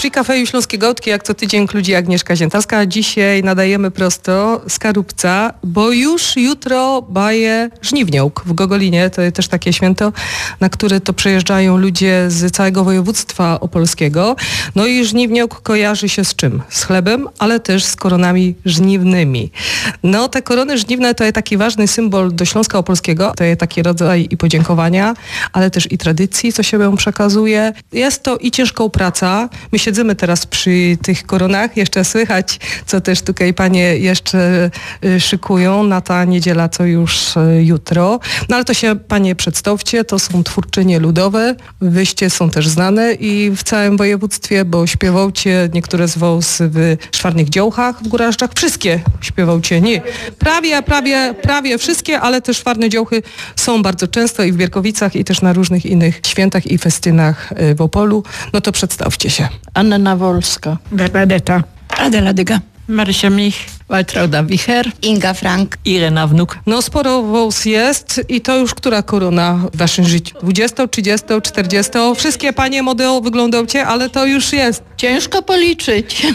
Free Cafe i Śląskie Gołtki, jak co tydzień kludzi Agnieszka Ziętarska. Dzisiaj nadajemy prosto z Karupca, bo już jutro baje Żniwniałk w Gogolinie. To jest też takie święto, na które to przyjeżdżają ludzie z całego województwa opolskiego. No i Żniwniałk kojarzy się z czym? Z chlebem, ale też z koronami żniwnymi. No te korony żniwne to jest taki ważny symbol do Śląska Opolskiego. To jest taki rodzaj i podziękowania, ale też i tradycji, co się ją przekazuje. Jest to i ciężką pracę. My siedzimy teraz przy tych koronach. Jeszcze słychać, co też tutaj panie jeszcze szykują na ta niedziela, co już jutro. No ale to się panie przedstawcie. To są twórczynie ludowe. Wyście są też znane i w całym województwie, bo śpiewałcie niektóre z was w Szwarnych Dziołchach w Górażdżach. Wszystkie śpiewałcie. Nie. Prawie wszystkie, ale te Szwarne Dziołchy są bardzo często i w Bierkowicach i też na różnych innych świętach i festynach w Opolu. No to przedstawcie się. Anna Nawolska, Bernadetta, Adela Dyga, Marysia Mich, Waltrauda Wicher, Inga Frank, Irena Wnuk. No sporo was jest i to już która korona w waszym życiu? 20, 30, 40? Wszystkie panie model wyglądacie, ale to już jest. ciężko policzyć.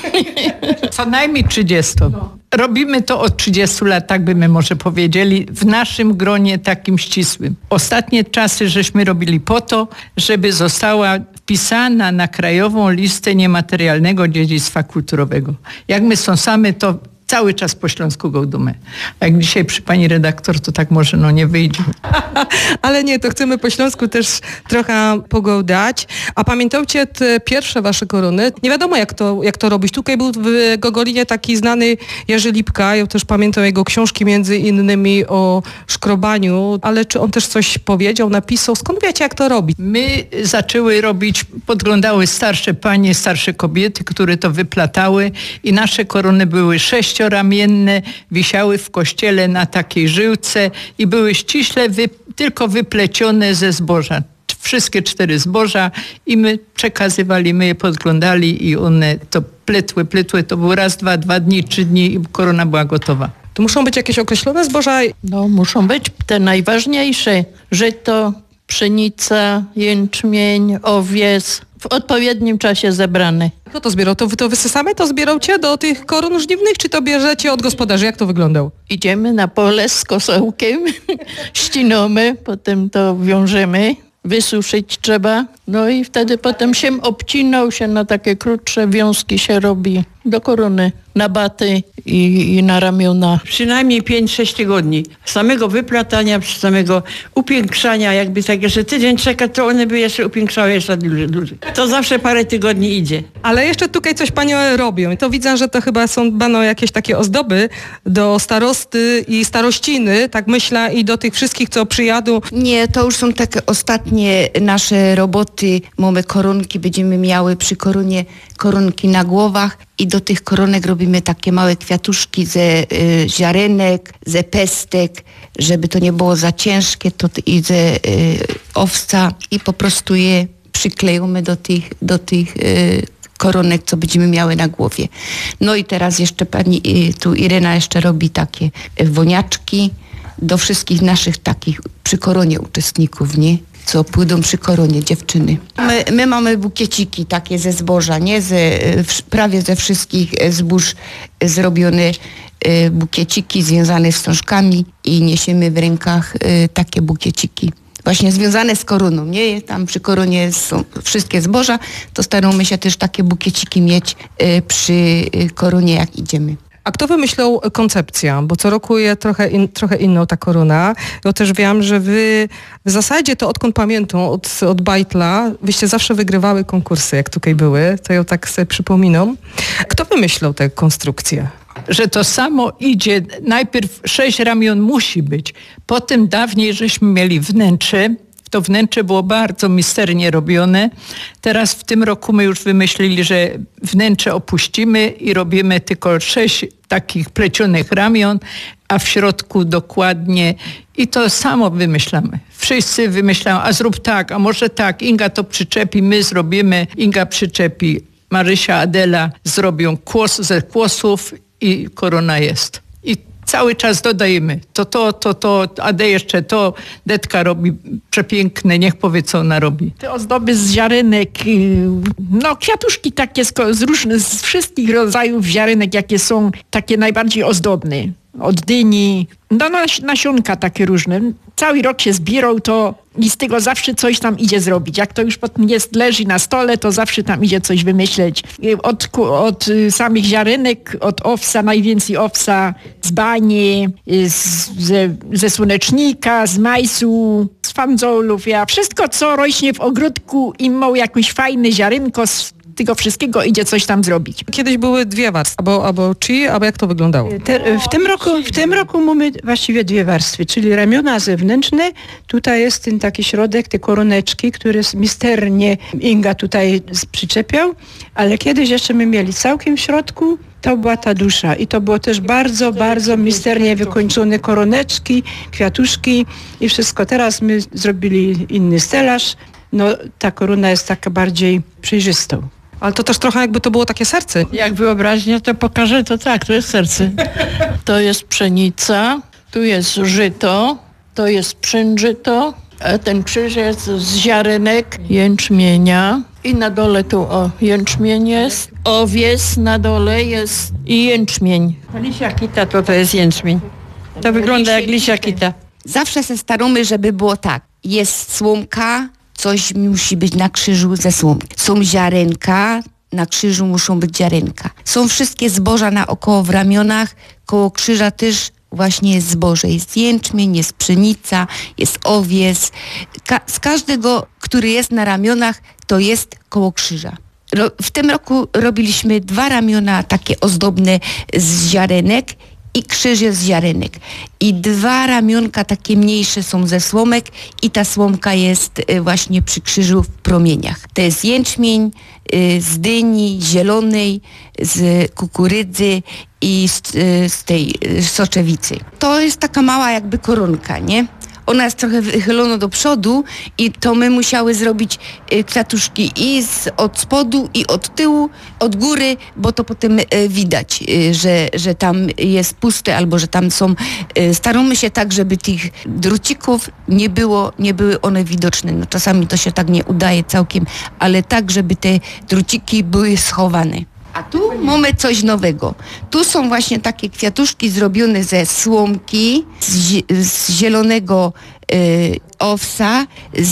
Co najmniej 30. Robimy to od 30 lat, tak by my może powiedzieli, w naszym gronie takim ścisłym. Ostatnie czasy żeśmy robili po to, żeby została wpisana na krajową listę niematerialnego dziedzictwa kulturowego. Jak my są same, to cały czas po śląsku gołdumę. Jak dzisiaj przy pani redaktor, to tak może nie wyjdzie. Ale nie, to chcemy po śląsku też trochę pogołdać. A pamiętajcie te pierwsze wasze korony. Nie wiadomo jak to robić. Tutaj był w Gogolinie taki znany Jerzy Lipka. Ja też pamiętam jego książki między innymi o szkrobaniu. Ale czy on też coś powiedział, napisał? Skąd wiecie jak to robić? My zaczęły robić, podglądały starsze panie, starsze kobiety, które to wyplatały i nasze korony były sześcioramienne, wisiały w kościele na takiej żyłce i były ściśle tylko wyplecione ze zboża. Wszystkie 4 zboża i my przekazywali, my je podglądali i one to pletły, to był raz, 2 dni, 3 dni i korona była gotowa. To muszą być jakieś określone zboża? No, muszą być te najważniejsze. Żyto, pszenica, jęczmień, owiec. W odpowiednim czasie zebrane. Kto to zbierał? To wy to wysysamy? To zbieracie do tych koron żniwnych, czy to bierzecie od gospodarzy? Jak to wyglądało? Idziemy na pole z kosełkiem, ścinamy, potem to wiążemy, wysuszyć trzeba. No i wtedy potem się obcinał się na takie krótsze wiązki się robi do korony, na baty i na ramiona. Przynajmniej 5-6 tygodni. Samego wyplatania, samego upiększania, jakby tak jeszcze tydzień czekać, to one by jeszcze upiększały jeszcze dłużej. To zawsze parę tygodni idzie. Ale jeszcze tutaj coś panie robią. To widzę, że to chyba są dbano jakieś takie ozdoby do starosty i starościny, tak myślę, i do tych wszystkich, co przyjadą. Nie, to już są takie ostatnie nasze roboty. Mamy koronki, będziemy miały przy koronie koronki na głowach i do tych koronek robimy takie małe kwiatuszki ze ziarenek, ze pestek, żeby to nie było za ciężkie, to i ze owca i po prostu je przyklejamy do tych koronek, co będziemy miały na głowie. No i teraz jeszcze pani tu Irena jeszcze robi takie woniaczki do wszystkich naszych takich przy koronie uczestników, nie? Co pójdą przy koronie dziewczyny. My mamy bukieciki takie ze zboża, nie? Prawie ze wszystkich zbóż zrobione bukieciki związane wstążkami i niesiemy w rękach takie bukieciki. Właśnie związane z koroną, nie? Tam przy koronie są wszystkie zboża, to staramy się też takie bukieciki mieć przy koronie, jak idziemy. A kto wymyślał koncepcję? Bo co roku jest trochę inną ta korona. Ja też wiem, że wy w zasadzie to odkąd pamiętam, od Bajtla, wyście zawsze wygrywały konkursy, jak tutaj były. To ja tak sobie przypominam. Kto wymyślał tę konstrukcję? Że to samo idzie, najpierw 6 ramion musi być, potem dawniej żeśmy mieli wnętrze, to wnętrze było bardzo misternie robione. Teraz w tym roku my już wymyślili, że wnętrze opuścimy i robimy tylko 6 takich plecionych ramion, a w środku dokładnie i to samo wymyślamy. Wszyscy wymyślają, a zrób tak, a może tak, Inga to przyczepi, my zrobimy, Inga przyczepi, Marysia, Adela zrobią kłos ze kłosów i korona jest. I cały czas dodajemy to, a jeszcze to Detka robi przepiękne, niech powie, co ona robi. Te ozdoby z ziarenek, no kwiatuszki takie z wszystkich rodzajów ziarenek, jakie są takie najbardziej ozdobne. Od dyni, no nasionka takie różne. Cały rok się zbierał to i z tego zawsze coś tam idzie zrobić. Jak to już potem leży na stole, to zawsze tam idzie coś wymyśleć. Od samych ziarenek, od owsa, najwięcej owsa, z bani, ze słonecznika, z majsu, z fandzolów. Wszystko, co rośnie w ogródku i ma jakieś fajne ziarenko, z tego wszystkiego idzie coś tam zrobić. Kiedyś były dwie warstwy, albo chi, albo jak to wyglądało? W tym roku mamy właściwie dwie warstwy, czyli ramiona zewnętrzne. Tutaj jest ten taki środek, te koroneczki, które misternie Inga tutaj przyczepiał, ale kiedyś jeszcze my mieli całkiem w środku, to była ta dusza i to było też bardzo, bardzo misternie wykończone koroneczki, kwiatuszki i wszystko. Teraz my zrobili inny stelaż, no ta korona jest taka bardziej przejrzystą. Ale to też trochę jakby to było takie serce. Jak wyobraźnia to pokażę, to tak, to jest serce. To jest pszenica, tu jest żyto, to jest pszeniżyto, a ten krzyż jest z ziarenek jęczmienia. I na dole tu jęczmień jest, owies na dole jest i jęczmień. Lisia kita to jest jęczmień. To wygląda jak lisia kita. Zawsze se staramy, żeby było tak. Jest słomka, coś musi być na krzyżu ze słomki. Są ziarenka, na krzyżu muszą być ziarenka. Są wszystkie zboża naokoło w ramionach, koło krzyża też właśnie jest zboże. Jest jęczmień, jest pszenica, jest owies. Z każdego, który jest na ramionach, to jest koło krzyża. W tym roku robiliśmy 2 ramiona takie ozdobne z ziarenek i krzyż jest z ziarenek. I 2 ramionka takie mniejsze są ze słomek i ta słomka jest właśnie przy krzyżu w promieniach. To jest jęczmień z dyni zielonej, z kukurydzy i z tej soczewicy. To jest taka mała jakby koronka, nie? Ona jest trochę wychylona do przodu i to my musiały zrobić kwiatuszki i od spodu i od tyłu, od góry, bo to potem widać, że tam jest puste albo że tam są. Staramy się tak, żeby tych drucików nie były one widoczne. No, czasami to się tak nie udaje całkiem, ale tak, żeby te druciki były schowane. A tu mamy coś nowego. Tu są właśnie takie kwiatuszki zrobione ze słomki, z zielonego owsa,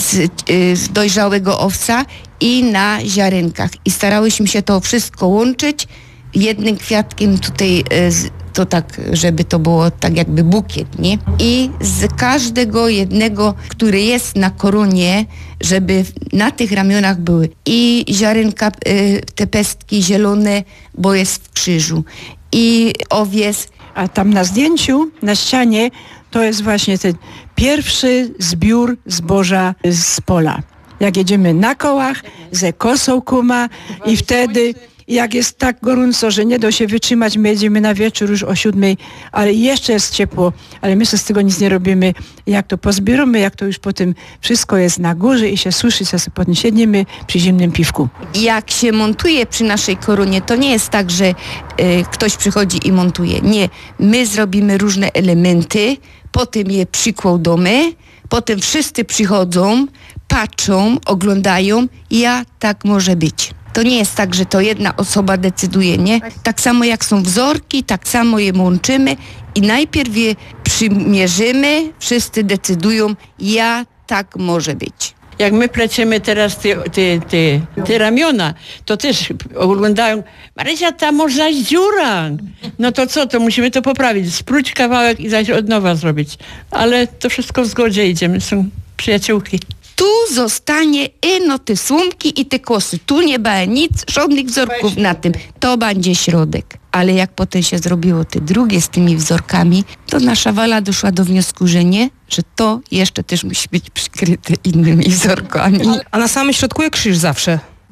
z dojrzałego owsa i na ziarenkach. I starałyśmy się to wszystko łączyć jednym kwiatkiem tutaj, to tak, żeby to było tak jakby bukiet, nie? I z każdego jednego, który jest na koronie, żeby na tych ramionach były i ziarenka, te pestki zielone, bo jest w krzyżu, i owies. A tam na zdjęciu, na ścianie, to jest właśnie ten pierwszy zbiór zboża z pola. Jak jedziemy na kołach, ze kosą kuma i wtedy jak jest tak gorąco, że nie da się wytrzymać, my jedziemy na wieczór już o 7, ale jeszcze jest ciepło, ale my sobie z tego nic nie robimy. Jak to pozbieramy, jak to już potem wszystko jest na górze i się suszy, sobie potem siedniemy przy zimnym piwku. Jak się montuje przy naszej koronie, to nie jest tak, że ktoś przychodzi i montuje. Nie, my zrobimy różne elementy, potem je przykładamy, potem wszyscy przychodzą, patrzą, oglądają i tak może być. To nie jest tak, że to jedna osoba decyduje, nie? Tak samo jak są wzorki, tak samo je łączymy i najpierw je przymierzymy, wszyscy decydują, tak może być. Jak my pleciemy teraz te ramiona, to też oglądają, Marysia, tam może zaś dziura. No to co, to musimy to poprawić, spróć kawałek i zaś od nowa zrobić. Ale to wszystko w zgodzie idziemy, są przyjaciółki. Tu zostanie te słomki i te kosy. Tu nie będzie nic, żadnych wzorków na tym. To będzie środek. Ale jak potem się zrobiło te drugie z tymi wzorkami, to nasza Wala doszła do wniosku, że nie, że to jeszcze też musi być przykryte innymi wzorkami. A na samym środku jest krzyż zawsze.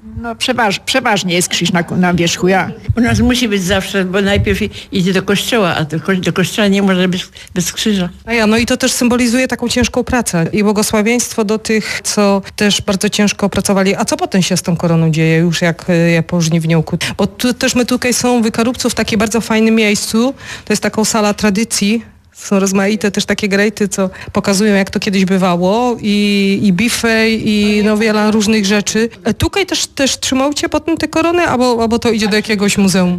No przeważnie jest krzyż na wierzchu, ja. U nas musi być zawsze, bo najpierw idzie do kościoła, a do kościoła nie może być bez krzyża. No i to też symbolizuje taką ciężką pracę i błogosławieństwo do tych, co też bardzo ciężko pracowali. A co potem się z tą koroną dzieje już jak po żniwniuku? Bo tu też my tutaj są w Karupcu w takim bardzo fajnym miejscu. To jest taką sala tradycji. Są rozmaite też takie grejty, co pokazują, jak to kiedyś bywało i buffet, i no wiele różnych rzeczy. Tutaj też trzymajcie potem tę koronę, albo to idzie do jakiegoś muzeum?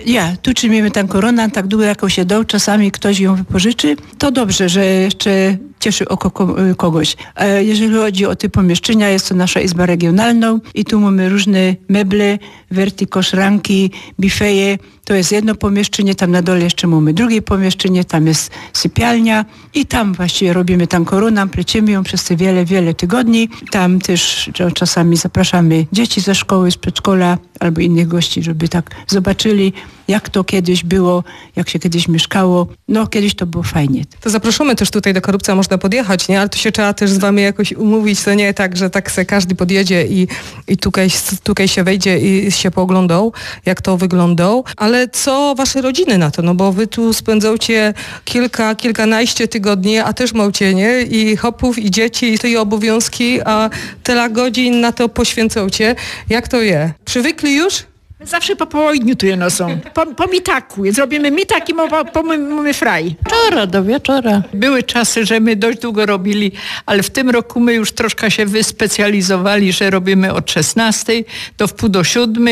Tu trzymamy tę koronę tak długo, jaką się da. Czasami ktoś ją wypożyczy. To dobrze, że jeszcze cieszy oko kogoś. Jeżeli chodzi o te pomieszczenia, jest to nasza izba regionalna i tu mamy różne meble, vertico, szranki, bifeje. To jest jedno pomieszczenie, tam na dole jeszcze mamy drugie pomieszczenie, tam jest sypialnia i tam właściwie robimy tam koronę, plecimy ją przez te wiele tygodni. Tam też czasami zapraszamy dzieci ze szkoły, z przedszkola albo innych gości, żeby tak zobaczyli, jak to kiedyś było, jak się kiedyś mieszkało. No kiedyś to było fajnie. To zapraszamy też tutaj do Karupca, można podjechać, nie? Ale to się trzeba też z wami jakoś umówić, to nie tak, że tak se każdy podjedzie i tutaj się wejdzie i się pooglądał, jak to wyglądał. Ale co wasze rodziny na to? No bo wy tu spędzacie kilkanaście tygodni, a też macie, nie? I chopów, i dzieci, i obowiązki, a tyle godzin na to poświęcacie. Jak to je? Przywykli już? Zawsze po południu tu jeno są. Po mitaku. Zrobimy mitak i mamy fraj. Wieczora do wieczora. Były czasy, że my dość długo robili, ale w tym roku my już troszkę się wyspecjalizowali, że robimy od 16 do wpół do 7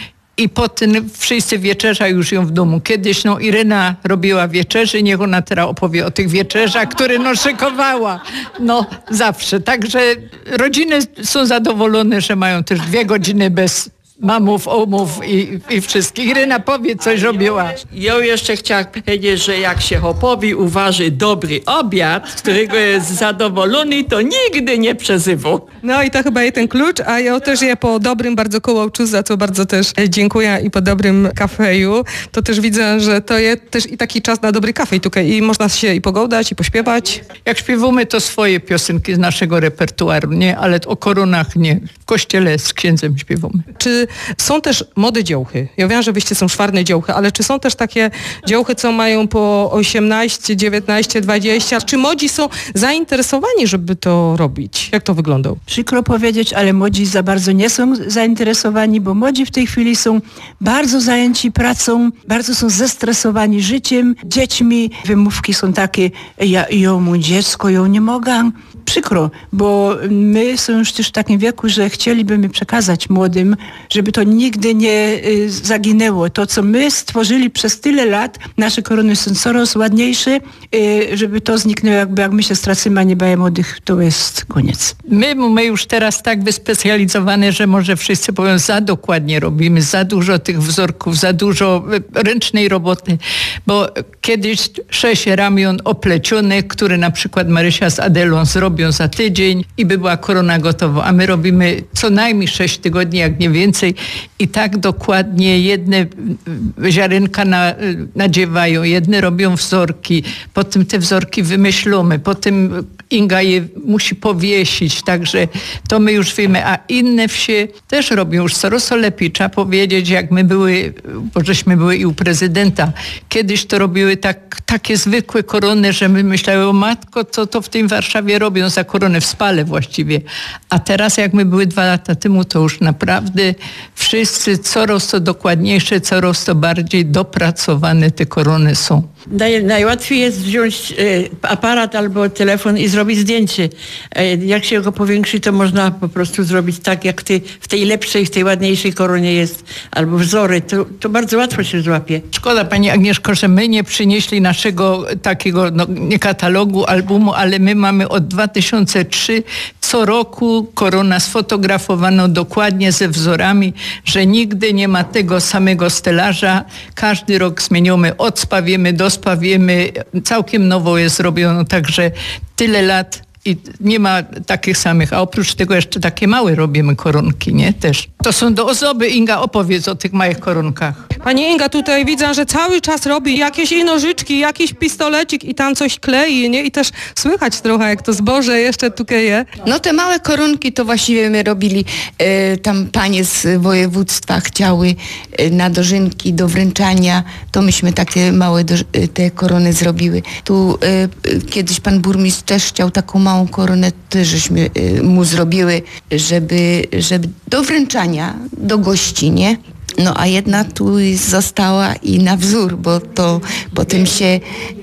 i potem wszyscy wieczerza już ją w domu. Kiedyś Irena robiła wieczerzy, niech ona teraz opowie o tych wieczerzach, które szykowała. Zawsze. Także rodziny są zadowolone, że mają też 2 godziny bez mamów, omów i wszystkich. Irena, powie, coś robiła. Ja jeszcze chciałam powiedzieć, że jak się chopowi uważy dobry obiad, z którego jest zadowolony, to nigdy nie przezywa. No i to chyba jest ten klucz, a ja też je po dobrym bardzo kołowczu, za co bardzo też dziękuję, i po dobrym kafeju. To też widzę, że to jest też i taki czas na dobry kafej tutaj i można się i pogadać, i pośpiewać. Jak śpiewamy, to swoje piosenki z naszego repertuaru, nie? Ale o koronach nie. W kościele z księdzem śpiewamy. Czy są też młode dziełchy? Ja wiem, że wyście są szwarne dziełchy, ale czy są też takie dziełchy, co mają po 18, 19, 20? Czy młodzi są zainteresowani, żeby to robić? Jak to wygląda? Przykro powiedzieć, ale młodzi za bardzo nie są zainteresowani, bo młodzi w tej chwili są bardzo zajęci pracą, bardzo są zestresowani życiem, dziećmi. Wymówki są takie, ja mu dziecko, ja nie mogę. Przykro, bo my są już też w takim wieku, że chcielibyśmy przekazać młodym, żeby to nigdy nie zaginęło. To, co my stworzyli przez tyle lat, nasze korony są coraz ładniejsze, żeby to zniknęło, jak my się stracimy, a nie baje młodych, to jest koniec. My już teraz tak wyspecjalizowane, że może wszyscy powią, za dokładnie robimy, za dużo tych wzorków, za dużo ręcznej roboty, bo kiedyś 6 ramion oplecionych, które na przykład Marysia z Adelą zrobią za tydzień i by była korona gotowa, a my robimy co najmniej 6 tygodni, jak nie więcej, i tak dokładnie jedne ziarenka nadziewają, jedne robią wzorki, potem te wzorki wymyślimy, potem Inga je musi powiesić, także to my już wiemy, a inne wsie też robią już coraz lepiej. Trzeba powiedzieć, jak my były, bo żeśmy były i u prezydenta, kiedyś to robiły takie zwykłe korony, że my myślały, o matko, co to w tym Warszawie robią za koronę, w Spale właściwie. A teraz jak my były 2 lata temu, to już naprawdę wszyscy coraz to dokładniejsze, coraz to bardziej dopracowane te korony są. Najłatwiej jest wziąć aparat albo telefon i zrobić zdjęcie. Jak się go powiększy, to można po prostu zrobić tak, jak w tej lepszej, w tej ładniejszej koronie jest, albo wzory. To bardzo łatwo się złapie. Szkoda, pani Agnieszko, że my nie przynieśli naszego takiego, nie katalogu, albumu, ale my mamy od 2003 co roku korona sfotografowaną dokładnie ze wzorami, że nigdy nie ma tego samego stelaża. Każdy rok zmieniamy, odspawiemy, dospawiemy. Całkiem nowo jest robione, także tyle lat i nie ma takich samych, a oprócz tego jeszcze takie małe robimy koronki, nie? Też. To są do ozdoby. Inga, opowiedz o tych małych koronkach. Pani Inga tutaj widzę, że cały czas robi jakieś i nożyczki, jakiś pistolecik i tam coś klei, nie? I też słychać trochę, jak to zboże jeszcze tu kleje. No te małe koronki to właściwie my robili, tam panie z województwa chciały na dożynki, do wręczania, to myśmy takie małe te korony zrobiły. Tu kiedyś pan burmistrz też chciał taką małą koronę, też żeśmy mu zrobiły, żeby do wręczania, do gości, nie? No a jedna tu została i na wzór, bo to potem się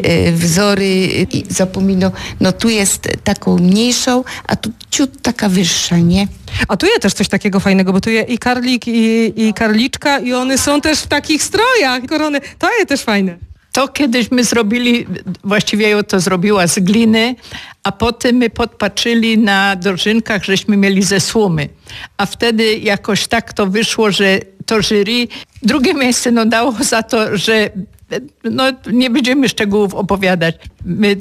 wzory zapomino. No tu jest taką mniejszą, a tu ciut taka wyższa, nie? A tu jest też coś takiego fajnego, bo tu jest i karlik, i karliczka i one są też w takich strojach, korony. To jest też fajne. To kiedyś my zrobili, właściwie ją to zrobiła z gliny, a potem my podpatrzyli na dożynkach, żeśmy mieli ze słomy. A wtedy jakoś tak to wyszło, że to jury drugie miejsce dało za to, że nie będziemy szczegółów opowiadać. My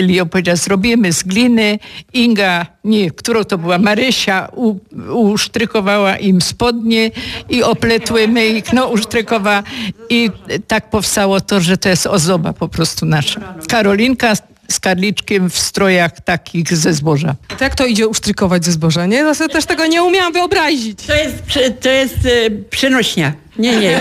zrobimy z gliny. Inga, którą to była, Marysia, usztrykowała im spodnie i opletły my ich, usztrykowała. I tak powstało to, że to jest ozdoba po prostu nasza. Karolinka z karliczkiem w strojach takich ze zboża. To jak to idzie usztrykować ze zboża, nie? Ja sobie też tego nie umiałam wyobrazić. To jest przenośnia. Nie.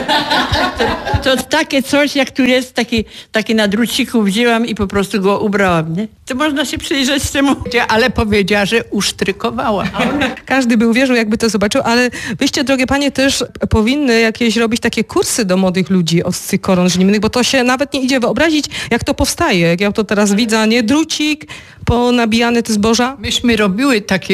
To takie coś, jak tu jest, taki na druciku wzięłam i po prostu go ubrałam, nie? To można się przyjrzeć temu. Ale powiedziała, że usztrykowała. Każdy by uwierzył, jakby to zobaczył, ale wyście, drogie panie, też powinny jakieś robić takie kursy do młodych ludzi od tych koron żniwnych, bo to się nawet nie idzie wyobrazić, jak to powstaje. Jak ja to teraz widzę, nie? Drucik, ponabijane te zboża. Myśmy robiły takie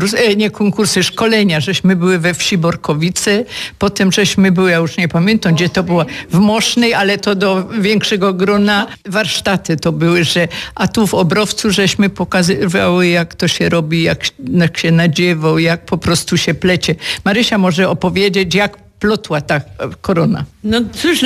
szkolenia, żeśmy były we wsi Borkowicy, potem żeśmy były, ja już nie pamiętam, gdzie to było, w Mosznej, ale to do większego grona. Warsztaty to były, a tu w Obrowcu żeśmy pokazywały, jak to się robi, jak się nadziewał, jak po prostu się plecie. Marysia może opowiedzieć, jak plotła ta korona. No cóż,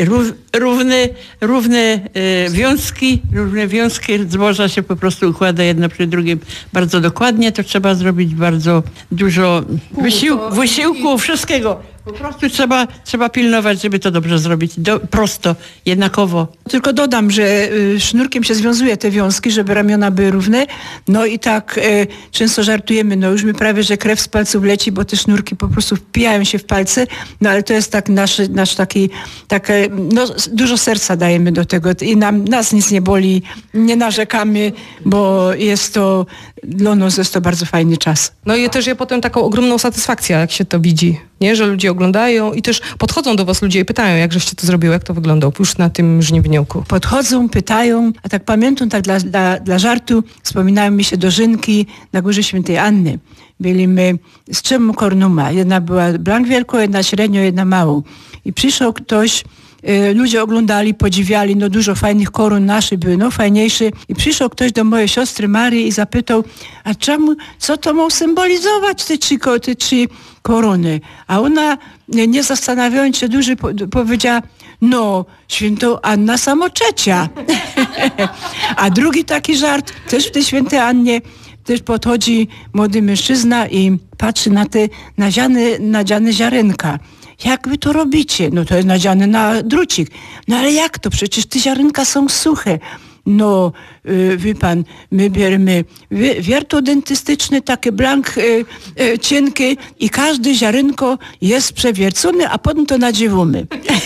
równe wiązki zboża się po prostu układa jedno przy drugim bardzo dokładnie. To trzeba zrobić bardzo dużo wysiłku, wszystkiego. Po prostu trzeba pilnować, żeby to dobrze zrobić. Prosto, jednakowo. Tylko dodam, że sznurkiem się związuje te wiązki, żeby ramiona były równe. No i tak często żartujemy, już mi prawie, że krew z palców leci, bo te sznurki po prostu wpijają się w palce. No ale to jest tak nasz taki, dużo serca dajemy do tego i nas nic nie boli, nie narzekamy, bo jest to, dla nas jest to bardzo fajny czas. No i też potem taką ogromną satysfakcję, jak się to widzi, nie? Że ludzie oglądają i też podchodzą do was ludzie i pytają, jak żeście to zrobiły, jak to wyglądało już na tym żniwniuku. Podchodzą, pytają, a tak pamiętam, tak dla żartu, wspominają mi się dożynki na Górze Świętej Anny. Byliśmy z 3 kornuma. Jedna była blank wielką, jedna średnią, jedna małą. I przyszedł ktoś, ludzie oglądali, podziwiali, dużo fajnych koron naszych były, fajniejsze. I przyszedł ktoś do mojej siostry Marii i zapytał, a co to ma symbolizować te 3 korony? A ona, nie zastanawiając się dłużej, powiedziała, świętą Anna Samoczecia. A drugi taki żart, też w tej świętej Annie, też podchodzi młody mężczyzna i patrzy na te nadziane ziarenka. Jak wy to robicie? To jest nadziane na drucik. Ale jak to? Przecież te ziarenka są suche. Wie pan, my bierzemy wiertło dentystyczne, takie blank cienkie i każde ziarenko jest przewiercone, a potem to nadziewamy.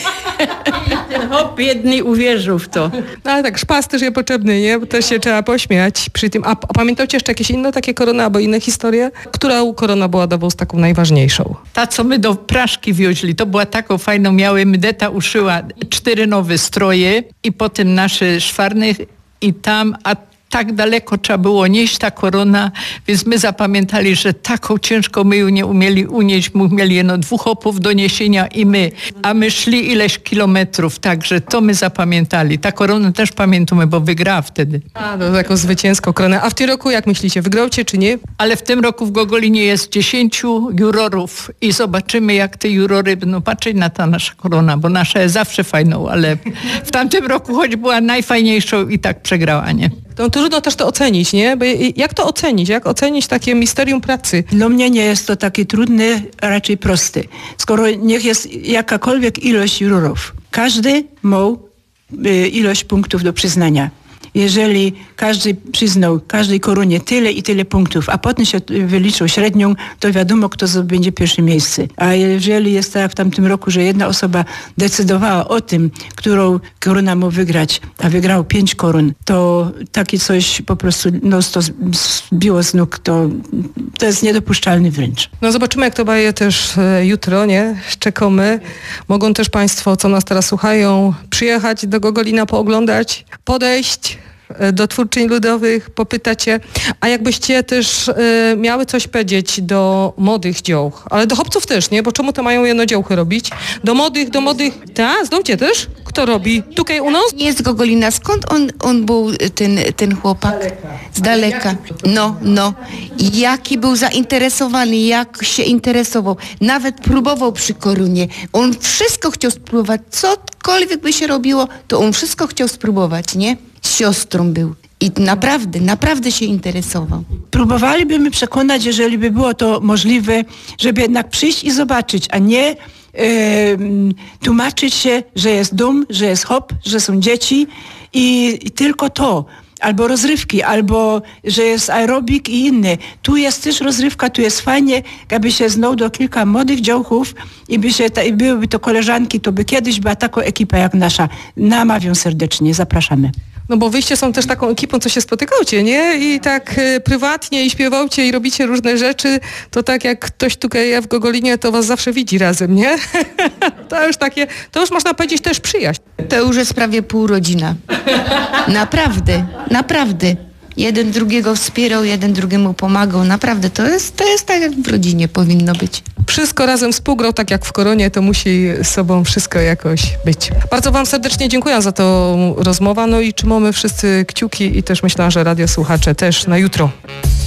Biedny uwierzył w to. Ale tak, szpas też jest potrzebny, nie? Bo też się trzeba pośmiać przy tym. A pamiętacie jeszcze jakieś inne takie korony albo inne historie? Która korona była dla was taką najważniejszą? Ta, co my do Praszki wioźli, to była taką fajną, Mdeta uszyła 4 nowe stroje i potem nasze szwarne i tam, a tak daleko trzeba było nieść ta korona, więc my zapamiętali, że taką ciężką my ją nie umieli unieść, mieli 2 hopów do niesienia i my, a my szli ileś kilometrów, także to my zapamiętali. Ta korona też pamiętamy, bo wygrała wtedy. To taką zwycięską koronę. A w tym roku jak myślicie, wygrałcie czy nie? Ale w tym roku w Gogolinie jest 10 jurorów i zobaczymy, jak te jurory będą patrzeć na ta nasza korona, bo nasza jest zawsze fajną, ale w tamtym roku choć była najfajniejszą i tak przegrała, nie? To trudno też to ocenić, nie? Bo jak to ocenić? Jak ocenić takie misterium pracy? Dla mnie nie jest to takie trudne, raczej prosty. Skoro niech jest jakakolwiek ilość jurorów, każdy miał ilość punktów do przyznania. Jeżeli każdy przyznał każdej koronie tyle i tyle punktów, a potem się wyliczył średnią, to wiadomo, kto zdobędzie pierwsze miejsce. A jeżeli jest tak jak w tamtym roku, że jedna osoba decydowała o tym, którą korona ma wygrać, a wygrał 5 koron, to takie coś po prostu to zbiło z nóg, to jest niedopuszczalny wręcz. No zobaczymy, jak to baje też jutro, nie? Czekamy. Mogą też Państwo, co nas teraz słuchają, przyjechać do Gogolina, pooglądać, podejść do twórczyń ludowych, popytać się. A jakbyście też miały coś powiedzieć do młodych dziołch, ale do chłopców też, nie? Bo czemu to mają jednodziołchy robić? Do młodych. Tak? Znowcie też? Kto robi? Tutaj u nas? Nie z Gogolina. Skąd on był, ten chłopak? Z daleka. No. Jaki był zainteresowany, jak się interesował. Nawet próbował przy koronie. On wszystko chciał spróbować. Cokolwiek by się robiło, to on wszystko chciał spróbować, nie? Z siostrą był. I naprawdę się interesował. Próbowalibyśmy przekonać, jeżeli by było to możliwe, żeby jednak przyjść i zobaczyć, a nie tłumaczyć się, że jest dom, że jest hop, że są dzieci i tylko to. Albo rozrywki, albo że jest aerobik i inne. Tu jest też rozrywka, tu jest fajnie, jakby się znał do kilka młodych dziołchów i byłyby to koleżanki, to by kiedyś była taka ekipa jak nasza. Namawiam serdecznie, zapraszamy. No bo wyście są też taką ekipą, co się spotykacie, nie? I tak prywatnie i śpiewajcie i robicie różne rzeczy, to tak jak ktoś tutaj w Gogolinie, to was zawsze widzi razem, nie? To już można powiedzieć też przyjaźń. To już jest prawie pół rodzina. Naprawdę. Jeden drugiego wspierał, jeden drugiemu pomagał. Naprawdę, to jest tak, jak w rodzinie powinno być. Wszystko razem współgrał, tak jak w koronie, to musi z sobą wszystko jakoś być. Bardzo wam serdecznie dziękuję za tą rozmowę, no i trzymamy wszyscy kciuki i też myślę, że radiosłuchacze też na jutro.